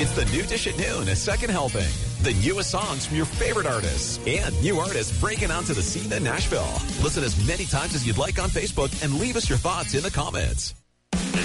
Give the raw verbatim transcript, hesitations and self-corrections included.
It's the new dish at noon, a second helping. The newest songs from your favorite artists and new artists breaking onto the scene in Nashville. Listen as many times as you'd like on Facebook and leave us your thoughts in the comments.